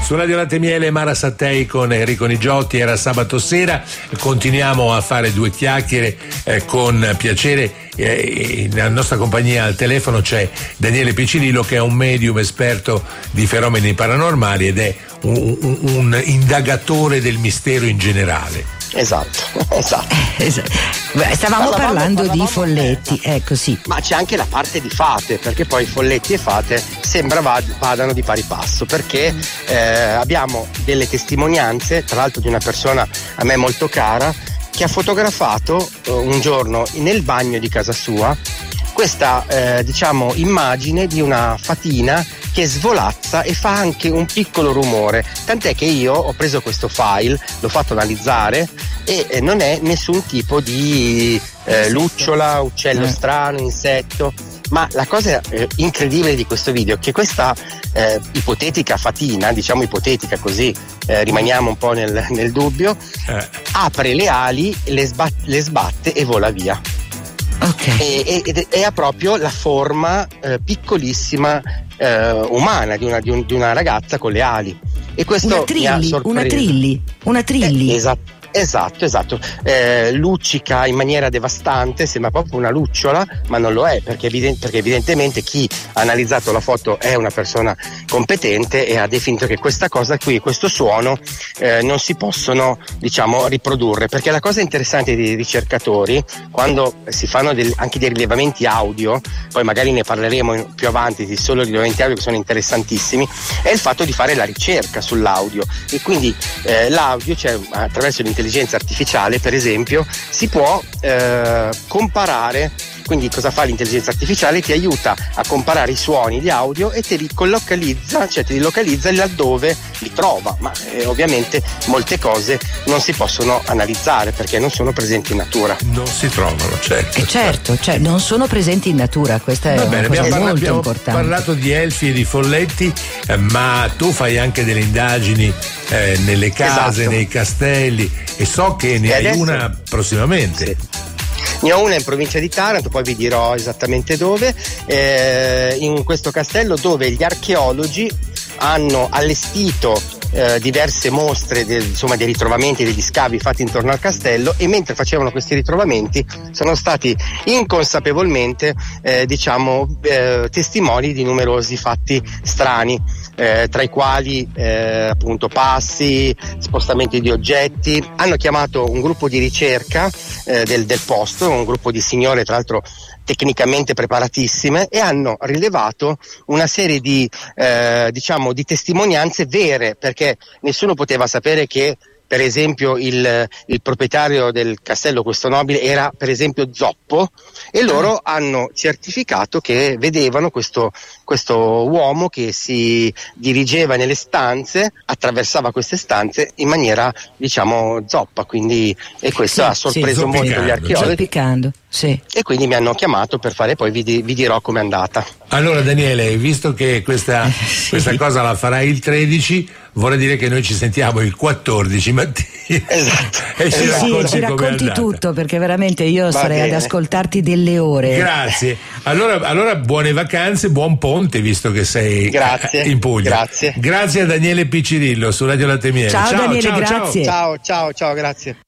Su Radio Latte Miele, Mara Sattei con Enrico Nigiotti. Era sabato sera, continuiamo a fare due chiacchiere con piacere. Nella nostra compagnia al telefono c'è Daniele Piccirillo, che è un medium esperto di fenomeni paranormali ed è un indagatore del mistero in generale. Esatto. Stavamo parlando di folletti, ecco, sì. Ma c'è anche la parte di fate, perché poi folletti e fate sembra vadano di pari passo, perché abbiamo delle testimonianze, tra l'altro di una persona a me molto cara, che ha fotografato un giorno nel bagno di casa sua questa immagine di una fatina che svolazza e fa anche un piccolo rumore, tant'è che io ho preso questo file, l'ho fatto analizzare e non è nessun tipo di lucciola, uccello strano, insetto. Ma la cosa incredibile di questo video è che questa ipotetica fatina, diciamo ipotetica così rimaniamo un po' nel dubbio, apre le ali, le sbatte e vola via. Okay. E ha proprio la forma piccolissima umana di una ragazza con le ali. E questo una trilli. Esatto. Luccica in maniera devastante, sembra proprio una lucciola, ma non lo è, perché evidentemente chi ha analizzato la foto è una persona competente e ha definito che questa cosa qui, questo suono non si possono, riprodurre, perché la cosa interessante dei ricercatori, quando si fanno anche dei rilevamenti audio, poi magari ne parleremo più avanti di solo rilevamenti audio che sono interessantissimi, è il fatto di fare la ricerca sull'audio. E quindi l'audio, cioè attraverso l'intelligenza artificiale, per esempio, si può comparare. Quindi cosa fa l'intelligenza artificiale? Ti aiuta a comparare i suoni di audio e te li localizza laddove li trova, ma ovviamente molte cose non si possono analizzare perché non sono presenti in natura. Non si trovano, certo. Certo, non sono presenti in natura, questa è una cosa molto importante. Abbiamo parlato di elfi e di folletti, ma tu fai anche delle indagini nelle case, nei castelli, e so che ne hai una prossimamente. Sì. Ne ho una in provincia di Taranto, poi vi dirò esattamente dove, in questo castello dove gli archeologi hanno allestito diverse mostre dei ritrovamenti, degli scavi fatti intorno al castello, e mentre facevano questi ritrovamenti sono stati inconsapevolmente testimoni di numerosi fatti strani, tra i quali appunto passi, spostamenti di oggetti. Hanno chiamato un gruppo di ricerca del posto, un gruppo di signore tra l'altro tecnicamente preparatissime, e hanno rilevato una serie di testimonianze vere, perché nessuno poteva sapere che per esempio il proprietario del castello, questo nobile, era per esempio zoppo, e loro hanno certificato che vedevano questo uomo che si dirigeva nelle stanze, attraversava queste stanze in maniera zoppa, quindi, e questo ha sorpreso molto gli archeologi. Zoppicando, sì. E quindi mi hanno chiamato per fare, poi vi dirò com'è andata. Allora Daniele, visto che questa cosa la farai il 13, vorrei dire che noi ci sentiamo il 14 mattina. Esatto. E ci racconti tutto, perché veramente io starei ad ascoltarti delle ore. Grazie. Allora buone vacanze, buon ponte, visto che sei in Puglia. Grazie a Daniele Piccirillo su Radio Latte Miele. Ciao Daniele, grazie. Ciao, grazie.